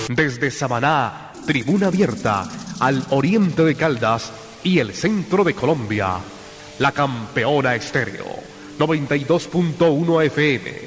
Desde Samaná, tribuna abierta, al oriente de Caldas y el centro de Colombia. La Campeona Estéreo, 92.1 FM.